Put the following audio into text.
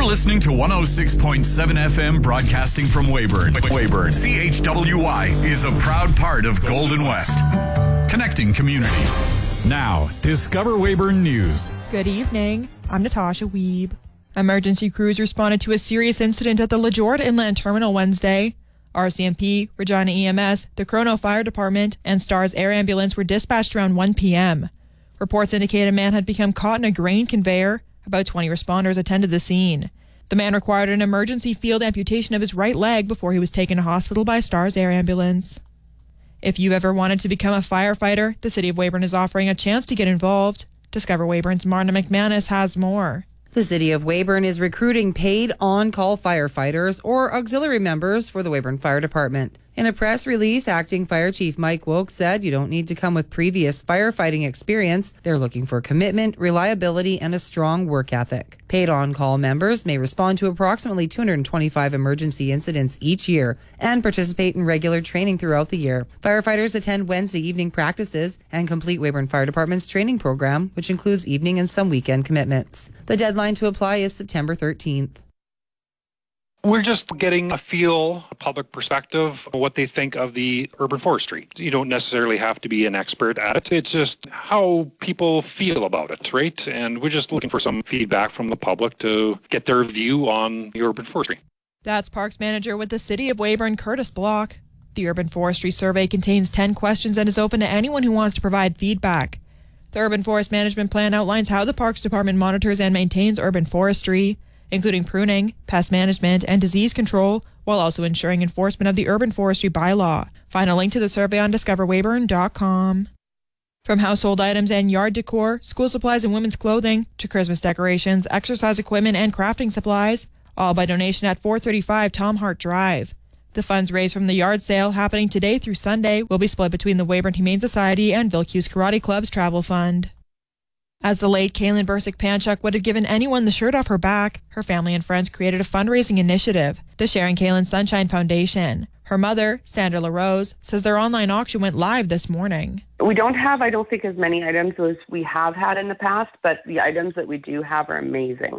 You're listening to 106.7 FM broadcasting from Weyburn. CHWY is a proud part of Golden West. Connecting communities. Now, Discover Weyburn News. Good evening. I'm Natasha Wiebe. Emergency crews responded to a serious incident at the LaJord Inland Terminal Wednesday. RCMP, Regina EMS, the Chrono Fire Department, and STARS Air Ambulance were dispatched around 1 p.m. Reports indicate a man had become caught in a grain conveyor. About 20 responders attended the scene. The man required an emergency field amputation of his right leg before he was taken to hospital by STARS Air Ambulance. If you've ever wanted to become a firefighter, the City of Weyburn is offering a chance to get involved. Discover Weyburn's Marna McManus has more. The City of Weyburn is recruiting paid on-call firefighters or auxiliary members for the Weyburn Fire Department. In a press release, Acting Fire Chief Mike Woke said you don't need to come with previous firefighting experience. They're looking for commitment, reliability, and a strong work ethic. Paid on-call members may respond to approximately 225 emergency incidents each year and participate in regular training throughout the year. Firefighters attend Wednesday evening practices and complete Weyburn Fire Department's training program, which includes evening and some weekend commitments. The deadline to apply is September 13th. We're just getting a feel, a public perspective, of what they think of the urban forestry. You don't necessarily have to be an expert at it. It's just how people feel about it, right? And we're just looking for some feedback from the public to get their view on the urban forestry. That's Parks Manager with the City of Weyburn, Curtis Block. The Urban Forestry Survey contains 10 questions and is open to anyone who wants to provide feedback. The Urban Forest Management Plan outlines how the Parks Department monitors and maintains urban forestry, including pruning, pest management, and disease control, while also ensuring enforcement of the urban forestry bylaw. Find a link to the survey on discoverweyburn.com. From household items and yard decor, school supplies and women's clothing, to Christmas decorations, exercise equipment, and crafting supplies, all by donation at 435 Tom Hart Drive. The funds raised from the yard sale, happening today through Sunday, will be split between the Weyburn Humane Society and Vilcuse Karate Club's travel fund. As the late Kaylin Bursick-Panchuk would have given anyone the shirt off her back, her family and friends created a fundraising initiative, the Sharing Kaylin Sunshine Foundation. Her mother, Sandra LaRose, says their online auction went live this morning. We don't have, I don't think, as many items as we have had in the past, but the items that we do have are amazing.